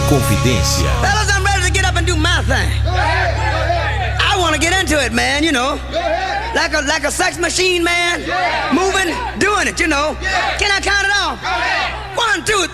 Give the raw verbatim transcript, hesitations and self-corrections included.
Inconfidência. Fellas, I'm ready to get up and do my thing. I want to get into it, man, you know. Like a like a sex machine, man. Moving, doing it, you know. Can I count it off? One, two,